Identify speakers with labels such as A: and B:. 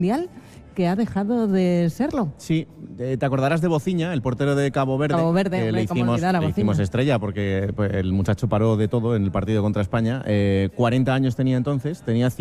A: mundial que ha dejado de serlo.
B: Sí, te acordarás de Bociña, el portero de Cabo Verde, que
A: hombre,
B: le
A: cómo olvidar a
B: hicimos
A: Bociña.
B: estrella porque pues, el muchacho paró de todo en el partido contra España. 40 años tenía entonces, tenía